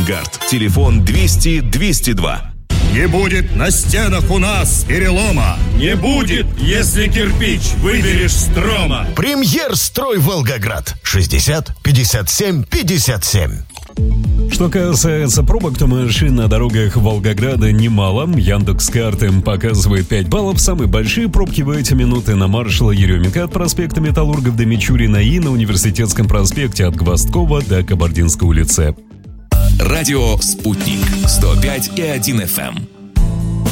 «Авангард». Телефон 200-202. Не будет на стенах у нас перелома. Не будет, если кирпич выберешь строма. Премьер-строй «Волгоград». 60 57 57. Что касается пробок, то машин на дорогах Волгограда немало. Яндекс.Карты показывает 5 баллов. Самые большие пробки в эти минуты на маршала Еременко от проспекта Металлургов до Мичурина и на Университетском проспекте от Гвоздкова до Кабардинской улицы. Радио «Спутник» 105,1 FM.